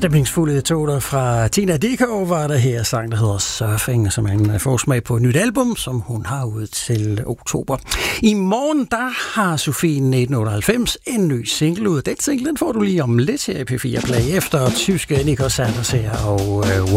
Stemningsfulde toner fra Tina Dickow var der her sang, der hedder Surfing, som er en forsmag på et nyt album, som hun har ud til oktober. I morgen, der har Sofie 1998 en ny single ud. Den single, den får du lige om lidt her i P4 Play, efter tyske Nico Sanders her og